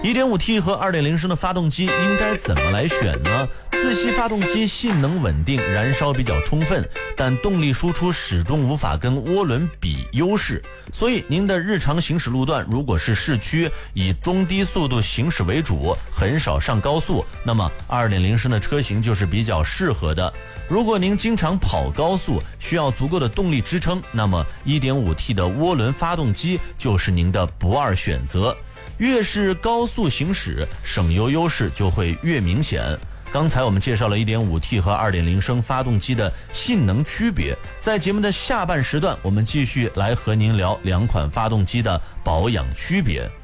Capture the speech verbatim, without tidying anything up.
一点五 T 和 二点零 升的发动机应该怎么来选呢？自吸发动机性能稳定，燃烧比较充分，但动力输出始终无法跟涡轮比优势。所以您的日常行驶路段如果是市区以中低速度行驶为主，很少上高速，那么 二点零 升的车型就是比较适合的。如果您经常跑高速，需要足够的动力支撑，那么 一点五 T 的涡轮发动机就是您的不二选择。越是高速行驶，省油优势就会越明显。刚才我们介绍了 一点五 T 和 二点零 升发动机的性能区别，在节目的下半时段，我们继续来和您聊两款发动机的保养区别。